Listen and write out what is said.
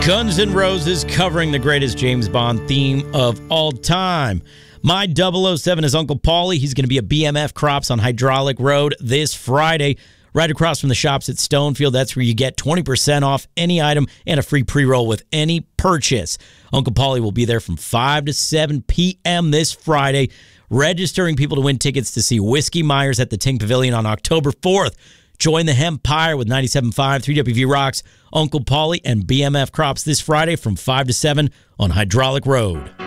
Guns N' Roses covering the greatest James Bond theme of all time. My 007 is Uncle Paulie. He's going to be at BMF Crops on Hydraulic Road this Friday, right across from the shops at Stonefield. That's where you get 20% off any item and a free pre-roll with any purchase. Uncle Paulie will be there from 5 to 7 p.m. this Friday, registering people to win tickets to see Whiskey Myers at the Ting Pavilion on October 4th. Join the Hempire with 97.5, 3WV Rocks, Uncle Paulie, and BMF Crops this Friday from 5 to 7 on Hydraulic Road.